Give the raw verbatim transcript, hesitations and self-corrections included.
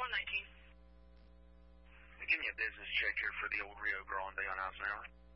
nineteen. Give me a business check here for the old Rio Grande on Eisenhower.